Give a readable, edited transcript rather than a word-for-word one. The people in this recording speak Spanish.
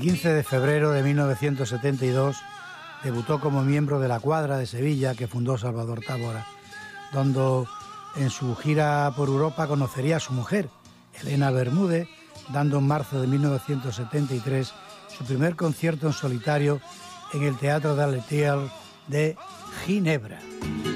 15 de febrero de 1972 debutó como miembro de la Cuadra de Sevilla que fundó Salvador Távora, donde en su gira por Europa conocería a su mujer, Elena Bermúdez, dando en marzo de 1973 su primer concierto en solitario en el Teatro de Alethier de Ginebra.